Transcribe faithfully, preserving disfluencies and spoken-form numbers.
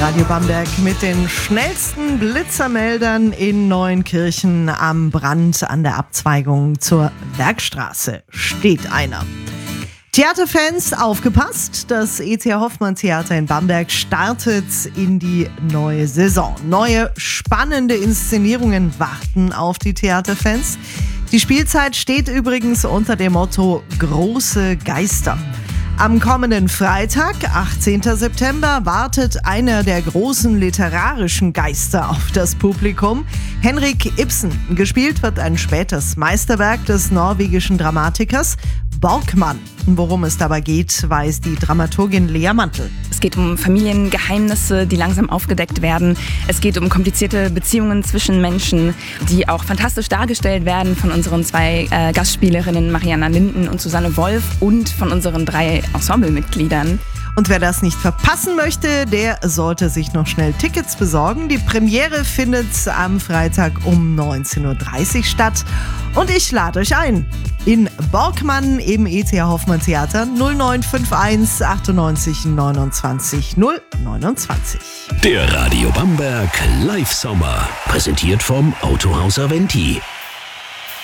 Radio Bamberg mit den schnellsten Blitzermeldern in Neuenkirchen. Am Brand an der Abzweigung zur Werkstraße steht einer. Theaterfans, aufgepasst! Das E C Hoffmann Theater in Bamberg startet in die neue Saison. Neue, spannende Inszenierungen warten auf die Theaterfans. Die Spielzeit steht übrigens unter dem Motto Große Geister. Am kommenden Freitag, achtzehnten September, wartet einer der großen literarischen Geister auf das Publikum, Henrik Ibsen. Gespielt wird ein spätes Meisterwerk des norwegischen Dramatikers Borkmann. Worum es dabei geht, weiß die Dramaturgin Lea Mantel. Es geht um Familiengeheimnisse, die langsam aufgedeckt werden. Es geht um komplizierte Beziehungen zwischen Menschen, die auch fantastisch dargestellt werden von unseren zwei äh, Gastspielerinnen Mariana Linden und Susanne Wolf und von unseren drei Ensemblemitgliedern. Und wer das nicht verpassen möchte, der sollte sich noch schnell Tickets besorgen. Die Premiere findet am Freitag um neunzehn Uhr dreißig statt. Und ich lade euch ein. In Borkmann im E C Hoffmann Theater null neun fünf eins achtundneunzig neunundzwanzig null neunundzwanzig. Der Radio Bamberg Live Sommer. Präsentiert vom Autohaus Aventi.